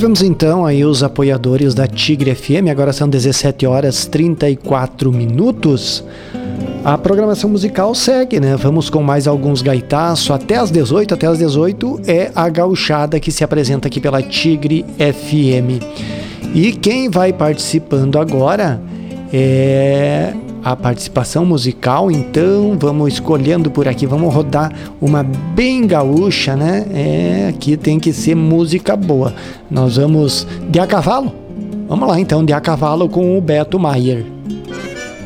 Tivemos então aí os apoiadores da Tigre FM, agora são 17 horas 34 minutos. A programação musical segue, né? Vamos com mais alguns gaitaços até as 18. Até as 18 é a gauchada que se apresenta aqui pela Tigre FM. E quem vai participando agora é a participação musical, então vamos escolhendo por aqui, vamos rodar uma bem gaúcha, né? Aqui tem que ser música boa. Nós vamos de a cavalo? Vamos lá então, de a cavalo com o Beto Maier.